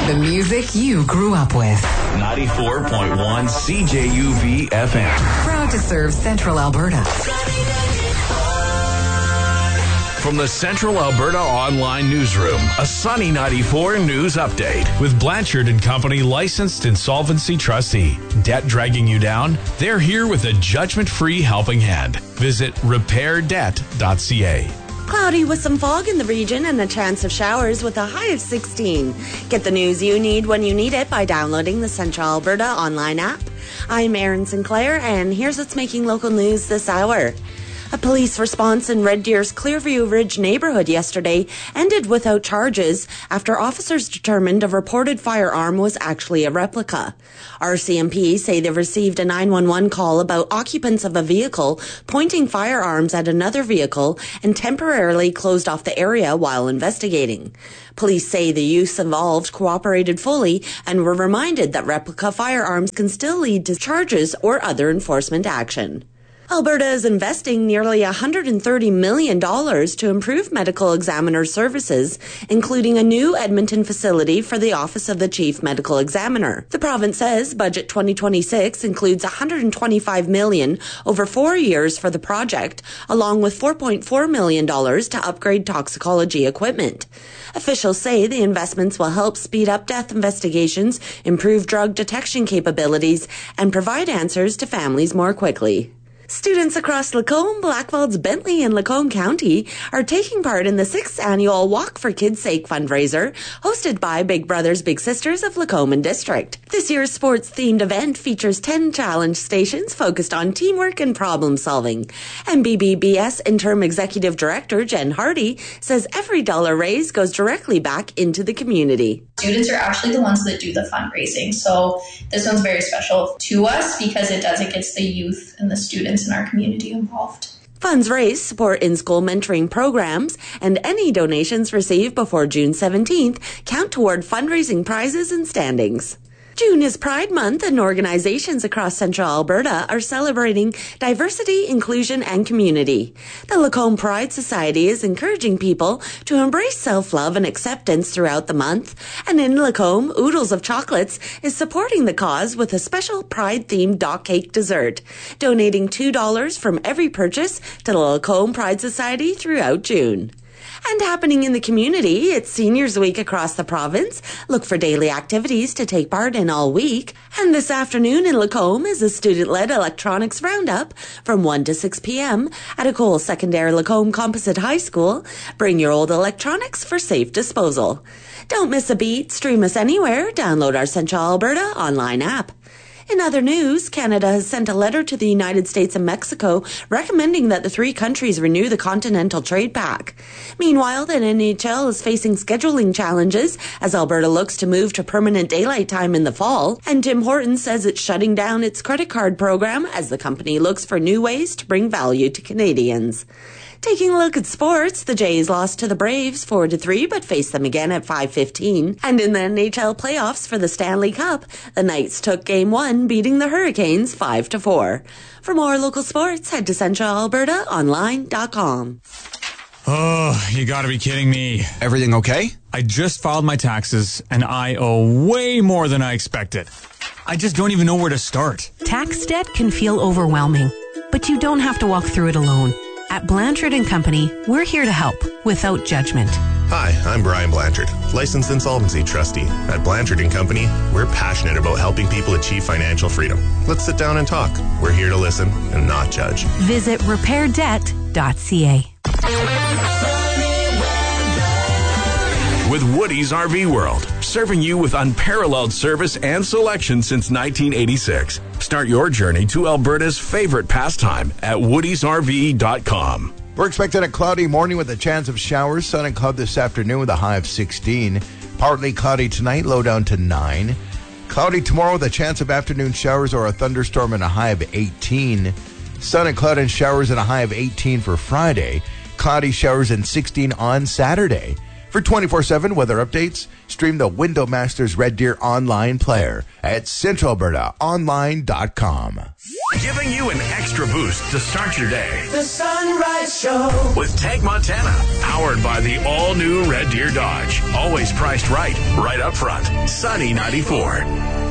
The music you grew up with. 94.1 CJUV FM. Proud to serve Central Alberta. From the Central Alberta Online Newsroom, a Sunny 94 news update. With Blanchard & Company, licensed insolvency trustee. Debt dragging you down? They're here with a judgment-free helping hand. Visit repairdebt.ca. Cloudy with some fog in the region and a chance of showers with a high of 16. Get the news you need when you need it by downloading the Central Alberta online app. I'm Erin Sinclair, and here's what's making local news this hour. A police response in Red Deer's Clearview Ridge neighborhood yesterday ended without charges after officers determined a reported firearm was actually a replica. RCMP say they received a 911 call about occupants of a vehicle pointing firearms at another vehicle and temporarily closed off the area while investigating. Police say the youths involved cooperated fully and were reminded that replica firearms can still lead to charges or other enforcement action. Alberta is investing nearly $130 million to improve medical examiner services, including a new Edmonton facility for the Office of the Chief Medical Examiner. The province says Budget 2026 includes $125 million over 4 years for the project, along with $4.4 million to upgrade toxicology equipment. Officials say the investments will help speed up death investigations, improve drug detection capabilities, and provide answers to families more quickly. Students across Lacombe, Blackfalds, Bentley, and Lacombe County are taking part in the 6th annual Walk for Kids' Sake fundraiser, hosted by Big Brothers Big Sisters of Lacombe and District. This year's sports-themed event features 10 challenge stations focused on teamwork and problem-solving. And BBBS Interim Executive Director Jen Hardy says every dollar raised goes directly back into the community. Students are actually the ones that do the fundraising, so this one's very special to us because it gets the youth and the students in our community involved. Funds raised support in-school mentoring programs, and any donations received before June 17th count toward fundraising prizes and standings. June is Pride Month, and organizations across Central Alberta are celebrating diversity, inclusion, and community. The Lacombe Pride Society is encouraging people to embrace self-love and acceptance throughout the month. And in Lacombe, Oodles of Chocolates is supporting the cause with a special Pride-themed dog cake dessert, donating $2 from every purchase to the Lacombe Pride Society throughout June. And happening in the community, it's Seniors Week across the province. Look for daily activities to take part in all week. And this afternoon in Lacombe is a student-led electronics roundup from 1 to 6 p.m. at Ecole Secondary Lacombe Composite High School. Bring your old electronics for safe disposal. Don't miss a beat. Stream us anywhere. Download our Central Alberta online app. In other news, Canada has sent a letter to the United States and Mexico recommending that the three countries renew the Continental Trade Pact. Meanwhile, the NHL is facing scheduling challenges as Alberta looks to move to permanent daylight time in the fall, and Tim Hortons says it's shutting down its credit card program as the company looks for new ways to bring value to Canadians. Taking a look at sports, the Jays lost to the Braves 4-3, but faced them again at 5:15. And in the NHL playoffs for the Stanley Cup, the Knights took Game 1, beating the Hurricanes 5-4. For more local sports, head to centralalbertaonline.com. Oh, you gotta be kidding me. Everything okay? I just filed my taxes, and I owe way more than I expected. I just don't even know where to start. Tax debt can feel overwhelming, but you don't have to walk through it alone. At Blanchard & Company, we're here to help without judgment. Hi, I'm Brian Blanchard, licensed insolvency trustee. At Blanchard & Company, we're passionate about helping people achieve financial freedom. Let's sit down and talk. We're here to listen and not judge. Visit repairdebt.ca. With Woody's RV World, serving you with unparalleled service and selection since 1986. Start your journey to Alberta's favorite pastime at woodysrv.com. We're expecting a cloudy morning with a chance of showers. Sun and cloud this afternoon with a high of 16. Partly cloudy tonight, low down to 9. Cloudy tomorrow with a chance of afternoon showers or a thunderstorm and a high of 18. Sun and cloud and showers and a high of 18 for Friday. Cloudy showers and 16 on Saturday. For 24/7 weather updates, stream the Window Masters Red Deer online player at centralalbertaonline.com. Giving you an extra boost to start your day. The Sunrise Show with Tank Montana, powered by the all-new Red Deer Dodge. Always priced right up front. Sunny 94.